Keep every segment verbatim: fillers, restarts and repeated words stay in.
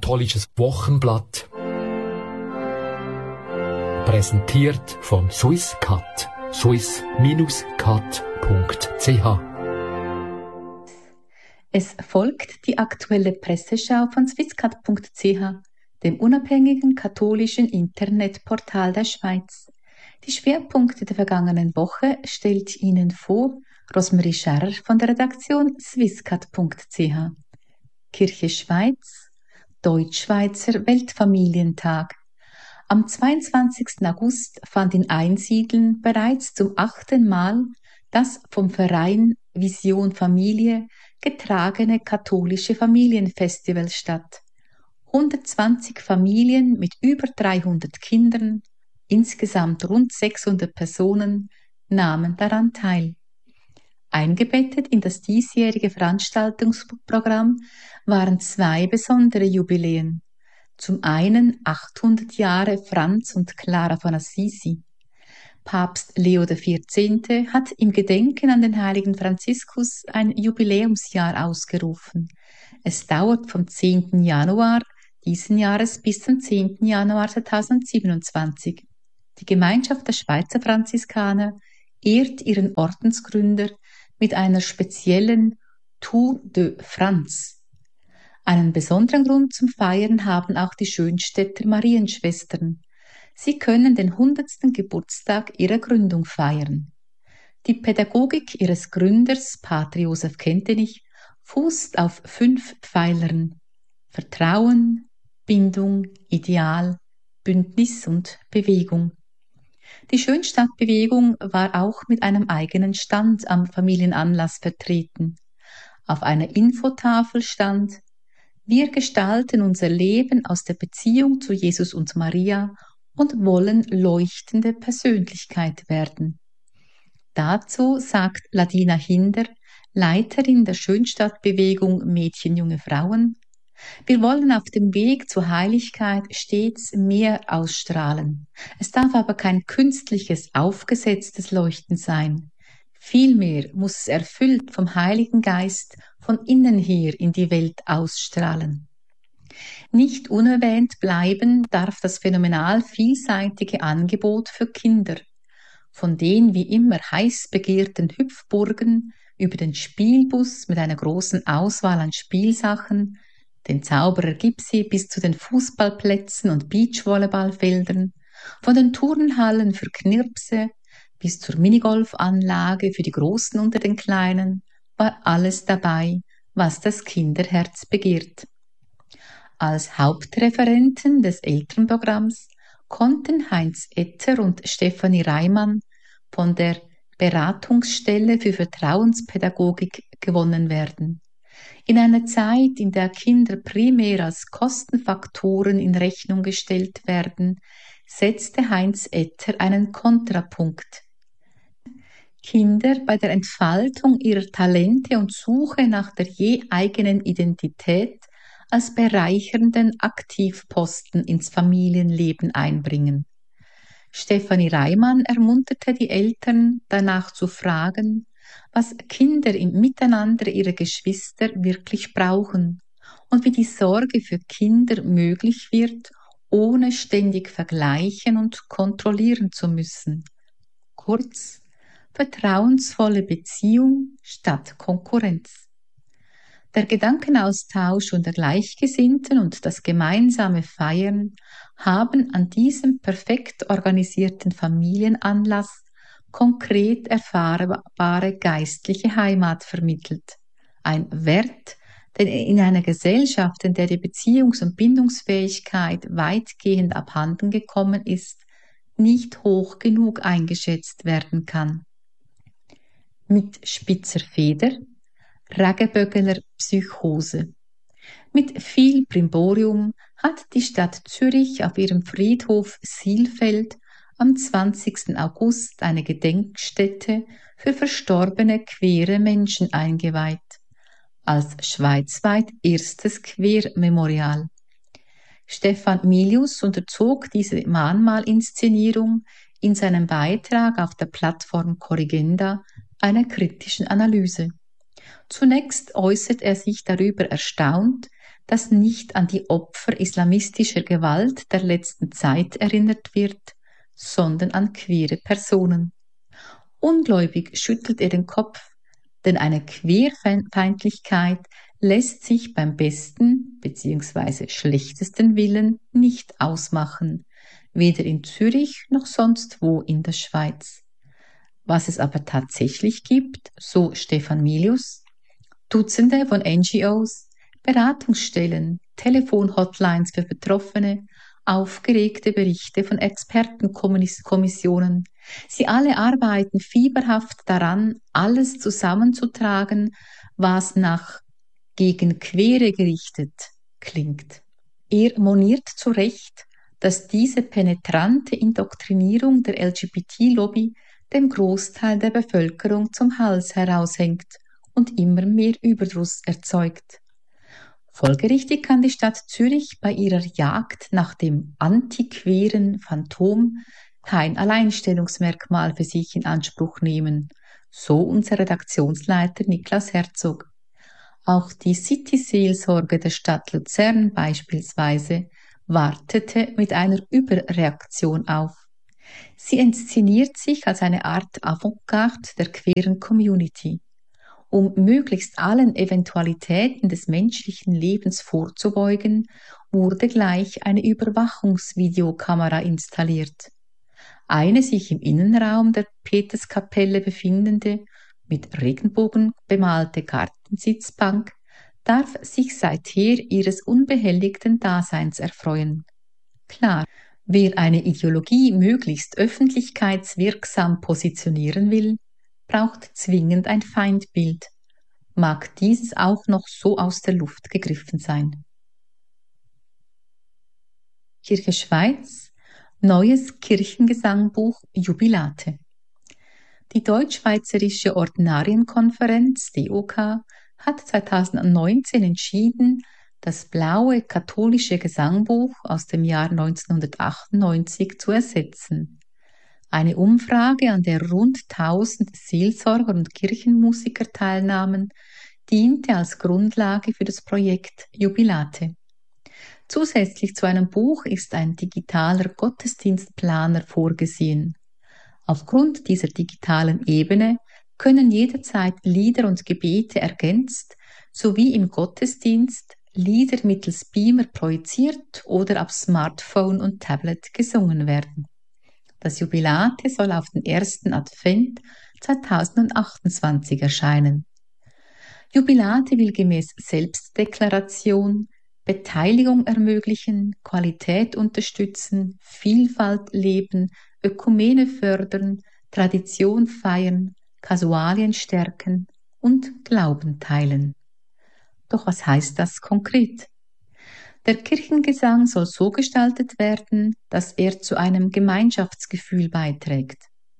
Katholisches Wochenblatt. Präsentiert von Swisscat. swiss cat punkt c h. Es folgt die aktuelle Presseschau von swisscat punkt c h, dem unabhängigen katholischen Internetportal der Schweiz. Die Schwerpunkte der vergangenen Woche stellt Ihnen vor Rosemarie Scherrer von der Redaktion swisscat punkt c h. Kirche Schweiz, Deutschschweizer Weltfamilientag. Am zweiundzwanzigsten August fand in Einsiedeln bereits zum achten Mal das vom Verein Vision Familie getragene katholische Familienfestival statt. hundertzwanzig Familien mit über dreihundert Kindern, insgesamt rund sechshundert Personen, nahmen daran teil. Eingebettet in das diesjährige Veranstaltungsprogramm waren zwei besondere Jubiläen. Zum einen achthundert Jahre Franz und Clara von Assisi. Papst Leo der Vierzehnte hat im Gedenken an den heiligen Franziskus ein Jubiläumsjahr ausgerufen. Es dauert vom zehnten Januar diesen Jahres bis zum zehnten Januar zweitausendsiebenundzwanzig. Die Gemeinschaft der Schweizer Franziskaner ehrt ihren Ordensgründer mit einer speziellen Tour de France. Einen besonderen Grund zum Feiern haben auch die Schönstädter Marienschwestern. Sie können den hundertsten Geburtstag ihrer Gründung feiern. Die Pädagogik ihres Gründers, Pater Josef Kentenich, fußt auf fünf Pfeilern: Vertrauen, Bindung, Ideal, Bündnis und Bewegung. Die Schönstadtbewegung war auch mit einem eigenen Stand am Familienanlass vertreten. Auf einer Infotafel stand: Wir gestalten unser Leben aus der Beziehung zu Jesus und Maria und wollen leuchtende Persönlichkeit werden. Dazu sagt Ladina Hinder, Leiterin der Schönstadtbewegung Mädchen, junge Frauen: Wir wollen auf dem Weg zur Heiligkeit stets mehr ausstrahlen. Es darf aber kein künstliches, aufgesetztes Leuchten sein. Vielmehr muss es erfüllt vom Heiligen Geist von innen her in die Welt ausstrahlen. Nicht unerwähnt bleiben darf das phänomenal vielseitige Angebot für Kinder. Von den wie immer heiß begehrten Hüpfburgen über den Spielbus mit einer großen Auswahl an Spielsachen, den Zauberer Gipsy bis zu den Fußballplätzen und Beachvolleyballfeldern, von den Turnhallen für Knirpse bis zur Minigolfanlage für die Großen unter den Kleinen, war alles dabei, was das Kinderherz begehrt. Als Hauptreferenten des Elternprogramms konnten Heinz Etter und Stefanie Reimann von der Beratungsstelle für Vertrauenspädagogik gewonnen werden. In einer Zeit, in der Kinder primär als Kostenfaktoren in Rechnung gestellt werden, setzte Heinz Etter einen Kontrapunkt. Kinder bei der Entfaltung ihrer Talente und Suche nach der je eigenen Identität als bereichernden Aktivposten ins Familienleben einbringen. Stefanie Reimann ermunterte die Eltern, danach zu fragen, was Kinder im Miteinander ihrer Geschwister wirklich brauchen und wie die Sorge für Kinder möglich wird, ohne ständig vergleichen und kontrollieren zu müssen. Kurz, vertrauensvolle Beziehung statt Konkurrenz. Der Gedankenaustausch unter Gleichgesinnten und das gemeinsame Feiern haben an diesem perfekt organisierten Familienanlass konkret erfahrbare geistliche Heimat vermittelt. Ein Wert, der in einer Gesellschaft, in der die Beziehungs- und Bindungsfähigkeit weitgehend abhanden gekommen ist, nicht hoch genug eingeschätzt werden kann. Mit spitzer Feder, Ragebögeler Psychose. Mit viel Brimborium hat die Stadt Zürich auf ihrem Friedhof Silfeld am zwanzigsten August eine Gedenkstätte für verstorbene queere Menschen eingeweiht, als schweizweit erstes Queer-Memorial. Stefan Milius unterzog diese Mahnmalinszenierung in seinem Beitrag auf der Plattform Corrigenda einer kritischen Analyse. Zunächst äußert er sich darüber erstaunt, dass nicht an die Opfer islamistischer Gewalt der letzten Zeit erinnert wird, sondern an queere Personen. Ungläubig schüttelt er den Kopf, denn eine Queerfeindlichkeit lässt sich beim besten bzw. schlechtesten Willen nicht ausmachen, weder in Zürich noch sonst wo in der Schweiz. Was es aber tatsächlich gibt, so Stefan Milius, Dutzende von N G Os, Beratungsstellen, Telefonhotlines für Betroffene, aufgeregte Berichte von Expertenkommissionen. Sie alle arbeiten fieberhaft daran, alles zusammenzutragen, was nach gegen Queere gerichtet klingt. Er moniert zu Recht, dass diese penetrante Indoktrinierung der L G B T-Lobby dem Großteil der Bevölkerung zum Hals heraushängt und immer mehr Überdruss erzeugt. Folgerichtig kann die Stadt Zürich bei ihrer Jagd nach dem antiqueren Phantom kein Alleinstellungsmerkmal für sich in Anspruch nehmen, so unser Redaktionsleiter Niklas Herzog. Auch die City-Seelsorge der Stadt Luzern beispielsweise wartete mit einer Überreaktion auf. Sie inszeniert sich als eine Art Avantgarde der queeren Community. Um möglichst allen Eventualitäten des menschlichen Lebens vorzubeugen, wurde gleich eine Überwachungsvideokamera installiert. Eine sich im Innenraum der Peterskapelle befindende, mit Regenbogen bemalte Gartensitzbank darf sich seither ihres unbehelligten Daseins erfreuen. Klar, wer eine Ideologie möglichst öffentlichkeitswirksam positionieren will, braucht zwingend ein Feindbild, mag dieses auch noch so aus der Luft gegriffen sein. Kirche Schweiz, neues Kirchengesangbuch Jubilate. Die Deutsch-Schweizerische Ordinarienkonferenz D O K hat zweitausendneunzehn entschieden, das blaue katholische Gesangbuch aus dem Jahr neunzehnhundertachtundneunzig zu ersetzen. Eine Umfrage, an der rund tausend Seelsorger und Kirchenmusiker teilnahmen, diente als Grundlage für das Projekt Jubilate. Zusätzlich zu einem Buch ist ein digitaler Gottesdienstplaner vorgesehen. Aufgrund dieser digitalen Ebene können jederzeit Lieder und Gebete ergänzt sowie im Gottesdienst Lieder mittels Beamer projiziert oder auf Smartphone und Tablet gesungen werden. Das Jubilate soll auf den ersten Advent zweitausendachtundzwanzig erscheinen. Jubilate will gemäß Selbstdeklaration Beteiligung ermöglichen, Qualität unterstützen, Vielfalt leben, Ökumene fördern, Tradition feiern, Kasualien stärken und Glauben teilen. Doch was heißt das konkret? Der Kirchengesang soll so gestaltet werden, dass er zu einem Gemeinschaftsgefühl beiträgt.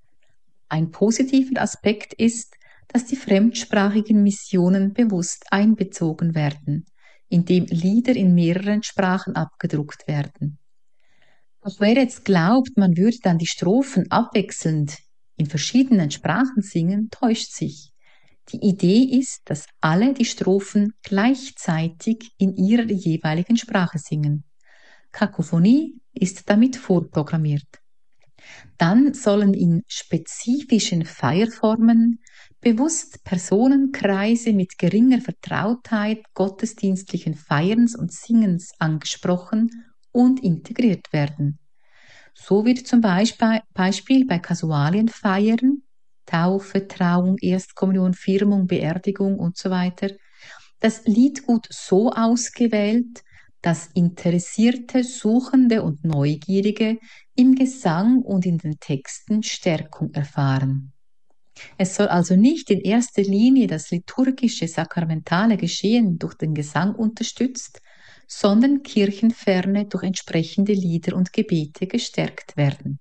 Ein positiver Aspekt ist, dass die fremdsprachigen Missionen bewusst einbezogen werden, indem Lieder in mehreren Sprachen abgedruckt werden. Doch wer jetzt glaubt, man würde dann die Strophen abwechselnd in verschiedenen Sprachen singen, täuscht sich. Die Idee ist, dass alle die Strophen gleichzeitig in ihrer jeweiligen Sprache singen. Kakophonie ist damit vorprogrammiert. Dann sollen in spezifischen Feierformen bewusst Personenkreise mit geringer Vertrautheit gottesdienstlichen Feierns und Singens angesprochen und integriert werden. So wird zum Beispiel, Beispiel bei Kasualienfeiern, Taufe, Trauung, Erstkommunion, Firmung, Beerdigung und so weiter, das Liedgut so ausgewählt, dass Interessierte, Suchende und Neugierige im Gesang und in den Texten Stärkung erfahren. Es soll also nicht in erster Linie das liturgische, sakramentale Geschehen durch den Gesang unterstützt, sondern Kirchenferne durch entsprechende Lieder und Gebete gestärkt werden.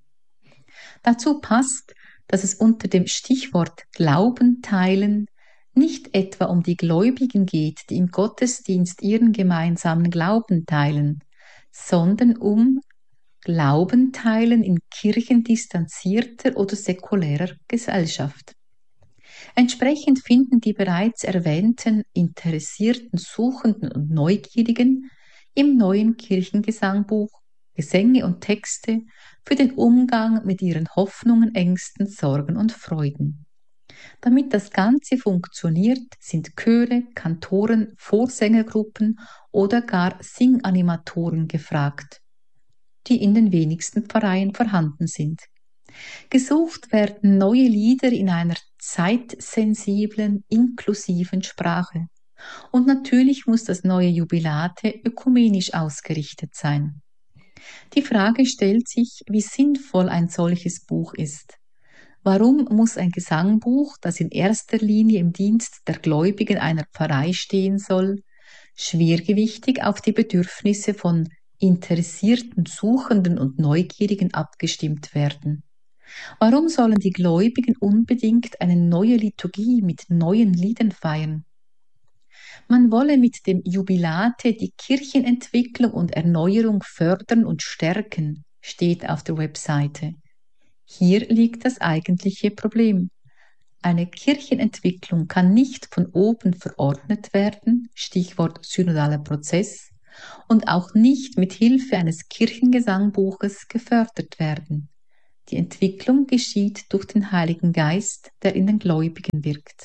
Dazu passt, dass es unter dem Stichwort Glauben teilen nicht etwa um die Gläubigen geht, die im Gottesdienst ihren gemeinsamen Glauben teilen, sondern um Glauben teilen in kirchendistanzierter oder säkulärer Gesellschaft. Entsprechend finden die bereits erwähnten Interessierten, Suchenden und Neugierigen im neuen Kirchengesangbuch Gesänge und Texte für den Umgang mit ihren Hoffnungen, Ängsten, Sorgen und Freuden. Damit das Ganze funktioniert, sind Chöre, Kantoren, Vorsängergruppen oder gar Singanimatoren gefragt, die in den wenigsten Pfarreien vorhanden sind. Gesucht werden neue Lieder in einer zeitsensiblen, inklusiven Sprache. Und natürlich muss das neue Jubilate ökumenisch ausgerichtet sein. Die Frage stellt sich, wie sinnvoll ein solches Buch ist. Warum muss ein Gesangbuch, das in erster Linie im Dienst der Gläubigen einer Pfarrei stehen soll, schwergewichtig auf die Bedürfnisse von Interessierten, Suchenden und Neugierigen abgestimmt werden? Warum sollen die Gläubigen unbedingt eine neue Liturgie mit neuen Liedern feiern? Man wolle mit dem Jubilate die Kirchenentwicklung und Erneuerung fördern und stärken, steht auf der Webseite. Hier liegt das eigentliche Problem. Eine Kirchenentwicklung kann nicht von oben verordnet werden, Stichwort synodaler Prozess, und auch nicht mit Hilfe eines Kirchengesangbuches gefördert werden. Die Entwicklung geschieht durch den Heiligen Geist, der in den Gläubigen wirkt.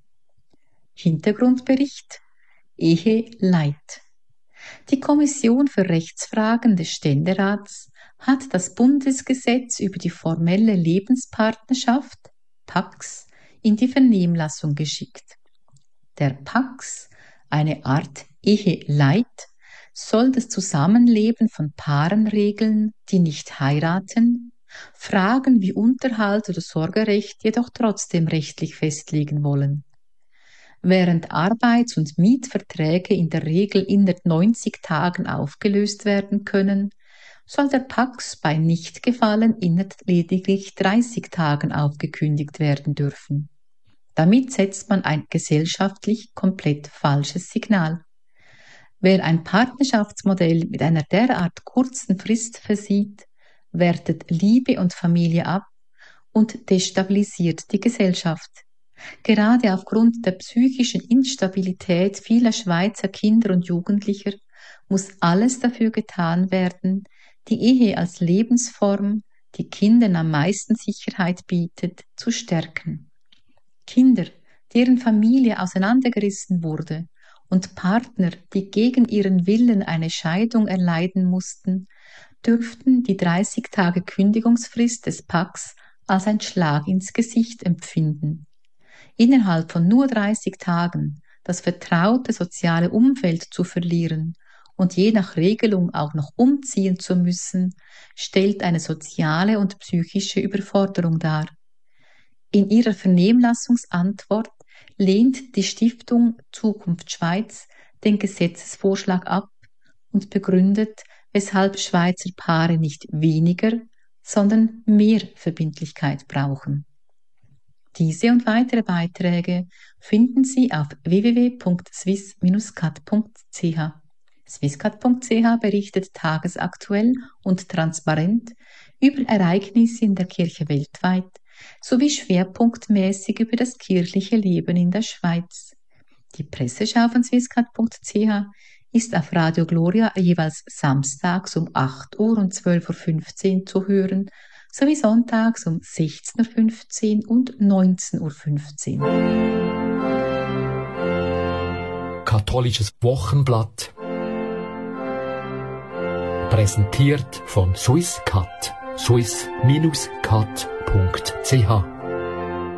Hintergrundbericht: Ehe Leit. Die Kommission für Rechtsfragen des Ständerats hat das Bundesgesetz über die formelle Lebenspartnerschaft, Pax, in die Vernehmlassung geschickt. Der Pax, eine Art Eheleit, soll das Zusammenleben von Paaren regeln, die nicht heiraten, Fragen wie Unterhalt oder Sorgerecht jedoch trotzdem rechtlich festlegen wollen. Während Arbeits- und Mietverträge in der Regel innerhalb neunzig Tagen aufgelöst werden können, soll der Pax bei Nichtgefallen innerhalb lediglich dreißig Tagen aufgekündigt werden dürfen. Damit setzt man ein gesellschaftlich komplett falsches Signal. Wer ein Partnerschaftsmodell mit einer derart kurzen Frist versieht, wertet Liebe und Familie ab und destabilisiert die Gesellschaft. Gerade aufgrund der psychischen Instabilität vieler Schweizer Kinder und Jugendlicher muss alles dafür getan werden, die Ehe als Lebensform, die Kindern am meisten Sicherheit bietet, zu stärken. Kinder, deren Familie auseinandergerissen wurde, und Partner, die gegen ihren Willen eine Scheidung erleiden mussten, dürften die dreißig Tage Kündigungsfrist des Pax als ein Schlag ins Gesicht empfinden. Innerhalb von nur dreißig Tagen das vertraute soziale Umfeld zu verlieren und je nach Regelung auch noch umziehen zu müssen, stellt eine soziale und psychische Überforderung dar. In ihrer Vernehmlassungsantwort lehnt die Stiftung Zukunft Schweiz den Gesetzesvorschlag ab und begründet, weshalb Schweizer Paare nicht weniger, sondern mehr Verbindlichkeit brauchen. Diese und weitere Beiträge finden Sie auf w w w punkt swiss dash cat punkt c h. swisscat punkt c h berichtet tagesaktuell und transparent über Ereignisse in der Kirche weltweit sowie schwerpunktmäßig über das kirchliche Leben in der Schweiz. Die Presseschau von swisscat punkt c h ist auf Radio Gloria jeweils samstags um acht Uhr und zwölf Uhr fünfzehn zu hören, sowie sonntags um sechzehn Uhr fünfzehn und neunzehn Uhr fünfzehn. Katholisches Wochenblatt, präsentiert von Swisscat, swiss dash cat punkt c h.